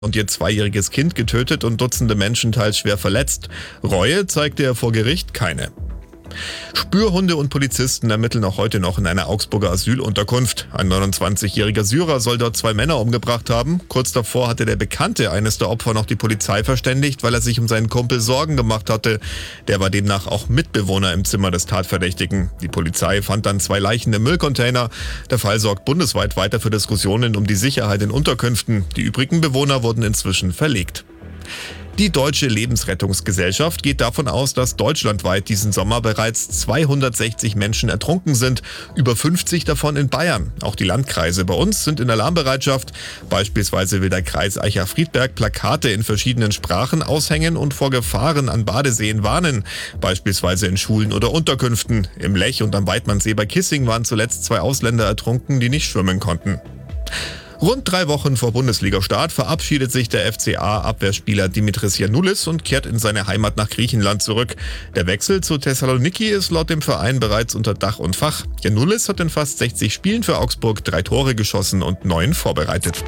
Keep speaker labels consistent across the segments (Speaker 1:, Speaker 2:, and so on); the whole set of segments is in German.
Speaker 1: und ihr 2-jähriges Kind getötet und Dutzende Menschen teils schwer verletzt. Reue zeigte er vor Gericht keine. Spürhunde und Polizisten ermitteln auch heute noch in einer Augsburger Asylunterkunft. Ein 29-jähriger Syrer soll dort 2 Männer umgebracht haben. Kurz davor hatte der Bekannte eines der Opfer noch die Polizei verständigt, weil er sich um seinen Kumpel Sorgen gemacht hatte. Der war demnach auch Mitbewohner im Zimmer des Tatverdächtigen. Die Polizei fand dann 2 Leichen im Müllcontainer. Der Fall sorgt bundesweit weiter für Diskussionen um die Sicherheit in Unterkünften. Die übrigen Bewohner wurden inzwischen verlegt. Die Deutsche Lebensrettungsgesellschaft geht davon aus, dass deutschlandweit diesen Sommer bereits 260 Menschen ertrunken sind, über 50 davon in Bayern. Auch die Landkreise bei uns sind in Alarmbereitschaft. Beispielsweise will der Kreis Eicher-Friedberg Plakate in verschiedenen Sprachen aushängen und vor Gefahren an Badeseen warnen, beispielsweise in Schulen oder Unterkünften. Im Lech und am Weidmannsee bei Kissing waren zuletzt 2 Ausländer ertrunken, die nicht schwimmen konnten. Rund 3 Wochen vor Bundesliga-Start verabschiedet sich der FCA-Abwehrspieler Dimitris Giannoulis und kehrt in seine Heimat nach Griechenland zurück. Der Wechsel zu Thessaloniki ist laut dem Verein bereits unter Dach und Fach. Giannoulis hat in fast 60 Spielen für Augsburg 3 Tore geschossen und 9 vorbereitet.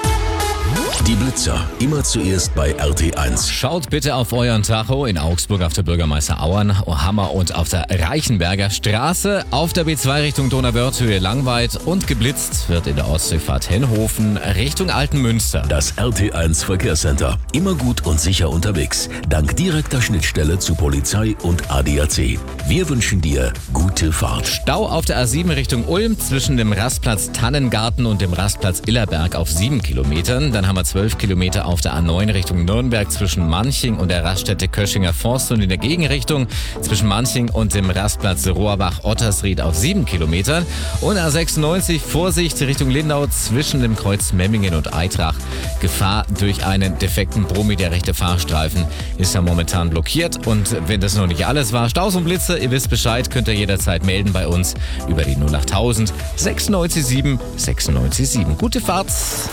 Speaker 2: Die Blitzer, immer zuerst bei RT1.
Speaker 3: Schaut bitte auf euren Tacho in Augsburg auf der Bürgermeister Auernhammer und auf der Reichenberger Straße. Auf der B2 Richtung Donauwörthhöhe Langweid und geblitzt wird in der Ostseefahrt Henhofen Richtung Altenmünster.
Speaker 2: Das RT1 Verkehrscenter. Immer gut und sicher unterwegs. Dank direkter Schnittstelle zu Polizei und ADAC. Wir wünschen dir gute Fahrt.
Speaker 3: Stau auf der A7 Richtung Ulm zwischen dem Rastplatz Tannengarten und dem Rastplatz Illerberg auf 7 Kilometern. Dann haben wir 12 Kilometer auf der A9 Richtung Nürnberg zwischen Manching und der Raststätte Köschinger Forst und in der Gegenrichtung zwischen Manching und dem Rastplatz Rohrbach-Ottersried auf 7 Kilometern. Und A96 Vorsicht Richtung Lindau zwischen dem Kreuz Memmingen und Eitrach. Gefahr durch einen defekten Brummi, der rechte Fahrstreifen ist ja momentan blockiert. Und wenn das noch nicht alles war, Staus und Blitze, ihr wisst Bescheid, könnt ihr jederzeit melden bei uns über die 08000 967 967. Gute Fahrt!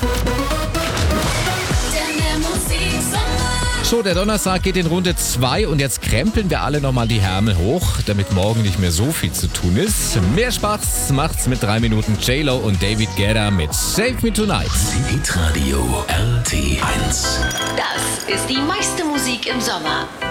Speaker 3: So, der Donnerstag geht in Runde 2 und jetzt krempeln wir alle nochmal die Ärmel hoch, damit morgen nicht mehr so viel zu tun ist. Mehr Spaß macht's mit 3 Minuten J-Lo und David Guetta mit Save Me Tonight.
Speaker 2: Hitradio RT1.
Speaker 4: Das ist die meiste Musik im Sommer.